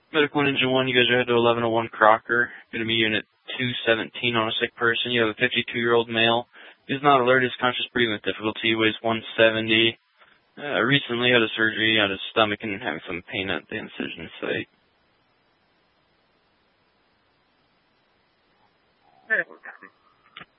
Medical Ninja 1, you guys are headed to 1101 Crocker. Going to be unit 217 on a sick person. You have a 52-year-old male. He is not alert. His conscious breathing with difficulty. He weighs 170. Recently had a surgery on his stomach and having some pain at the incision site. Okay.